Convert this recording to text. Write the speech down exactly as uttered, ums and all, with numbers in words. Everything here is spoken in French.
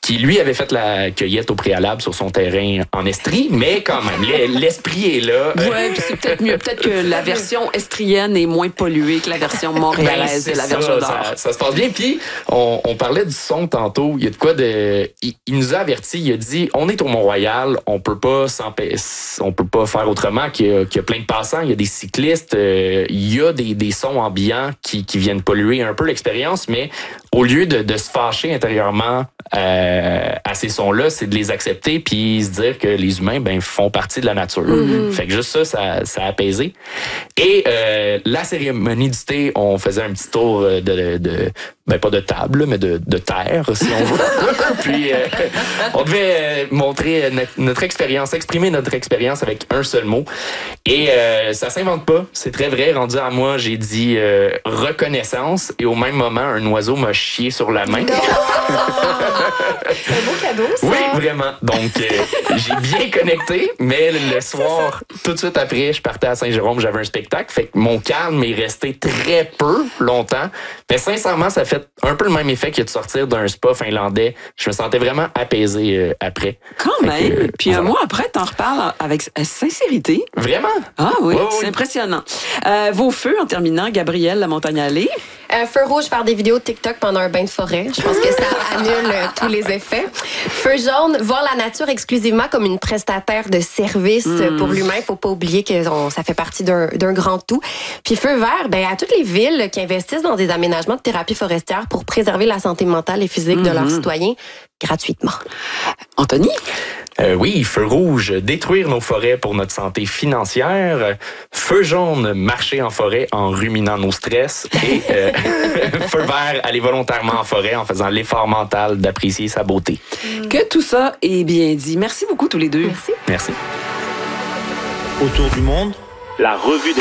qui lui avait fait la cueillette au préalable sur son terrain en Estrie, mais quand même, l'esprit est là. Oui, puis c'est peut-être mieux. Peut-être que la version estrienne est moins polluée que la version montréalaise ben, de la ça, Verge d'Or. Ça, ça se passe bien. Puis, on, on parlait du son tantôt. Il y a de quoi de... Il, il nous a avertis, il a dit, on est au Mont-Royal, on peut pas on peut pas faire autrement qu'il y, a, qu'il y a plein de passants, il y a des cyclistes, euh, il y a des, des sons ambiants qui, qui viennent polluer un peu l'expérience, mais au lieu de, de se fâcher intérieurement euh, à ces sons-là, c'est de les accepter puis se dire que les humains ben, font partie de la nature. Mm-hmm. Fait que juste ça, ça, ça a apaisé. Et euh, la cérémonie du thé, on faisait un petit tour de... de, de ben pas de table, mais de, de terre, si on veut. Puis, euh, on devait euh, montrer notre, notre expérience, exprimer notre expérience avec un seul mot. Et euh, ça s'invente pas, c'est très vrai. Rendu à moi, j'ai dit euh, reconnaissance, et au même moment, un oiseau m'a chié sur la main. C'est un beau cadeau, ça. Oui, vraiment. Donc, euh, j'ai bien connecté, mais le soir, tout de suite après, je partais à Saint-Jérôme, j'avais un spectacle. Fait que mon calme est resté très peu longtemps. Mais sincèrement, ça fait un peu le même effet que de sortir d'un spa finlandais. Je me sentais vraiment apaisé euh, après. Quand fait même. Que, euh, Puis voilà. Un mois après, t'en reparles avec sincérité. Vraiment? Ah oui, oui c'est oui. impressionnant. Euh, vos feux, en terminant, Gabrielle, la montagne allée. Euh, feu rouge, faire des vidéos TikTok pendant un bain de forêt. Je pense que ça annule euh, tous les effets. Feu jaune, voir la nature exclusivement comme une prestataire de service mm. pour l'humain. Il faut pas oublier que on, ça fait partie d'un, d'un grand tout. Puis feu vert, ben à toutes les villes qui investissent dans des aménagements de thérapie forestière pour préserver la santé mentale et physique mm-hmm. de leurs citoyens gratuitement. Anthony? Euh, oui, feu rouge, détruire nos forêts pour notre santé financière. Feu jaune, marcher en forêt en ruminant nos stress. Et euh, feu vert, aller volontairement en forêt en faisant l'effort mental d'apprécier sa beauté. Que tout ça est bien dit. Merci beaucoup tous les deux. Merci. Merci. Autour du monde, la revue des